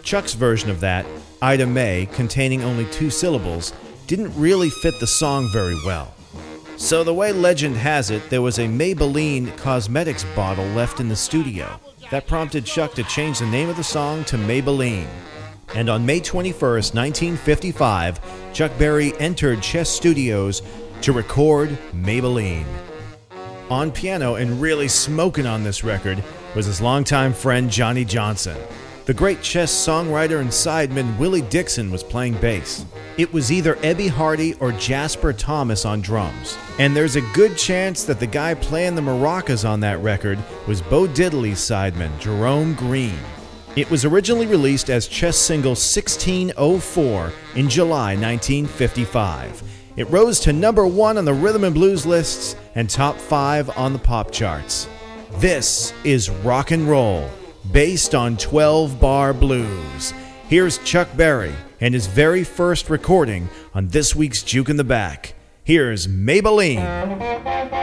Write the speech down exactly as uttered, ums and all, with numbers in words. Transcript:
Chuck's version of that, Ida May, containing only two syllables, didn't really fit the song very well. So the way legend has it, there was a Maybelline cosmetics bottle left in the studio. That prompted Chuck to change the name of the song to Maybelline. And on May twenty-first, nineteen fifty-five, Chuck Berry entered Chess Studios to record Maybelline. On piano and really smoking on this record was his longtime friend Johnny Johnson. The great Chess songwriter and sideman Willie Dixon was playing bass. It was either Ebby Hardy or Jasper Thomas on drums. And there's a good chance that the guy playing the maracas on that record was Bo Diddley's sideman, Jerome Green. It was originally released as Chess single sixteen oh four in July nineteen fifty-five. It rose to number one on the rhythm and blues lists and top five on the pop charts. This is rock and roll, based on twelve-bar blues. Here's Chuck Berry and his very first recording on this week's Juke in the Back. Here's Maybelline.